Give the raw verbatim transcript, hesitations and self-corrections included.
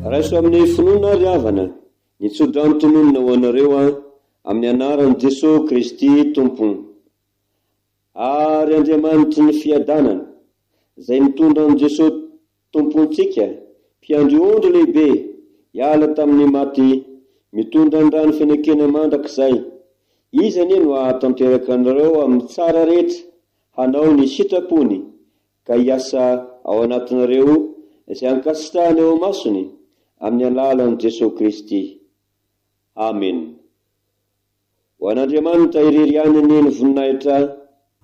raiso amin'ny finoana ry havana ny tsodranotononona ho anareo a amin'ny anaran'i Jesosy Kristy tompo, ary Andriamanitry ny fiadanana izay mitondra an' Jesosy tompontsika mpiandry ondry lehibe hiala tamin'ny maty, mitondra ny rano fenekena mandrakizay, izy anie no ahatanteraka anareo amin'ny tsara rehetra hanao ny sitrapony ka hiasa ao anatinareo izay ankasitrahany ao masony amin'ny alalan'i Jesosy Kristy. Amen. Ho an'Andriamanitra irery ihany ny voninahitra